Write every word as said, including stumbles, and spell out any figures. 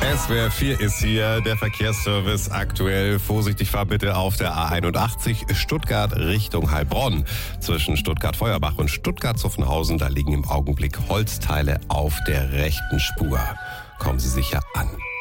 S W R vier ist hier, der Verkehrsservice aktuell. Vorsichtig fahr bitte auf der A einundachtzig Stuttgart Richtung Heilbronn. Zwischen Stuttgart-Feuerbach und Stuttgart-Zuffenhausen, da liegen im Augenblick Holzteile auf der rechten Spur. Kommen Sie sicher an.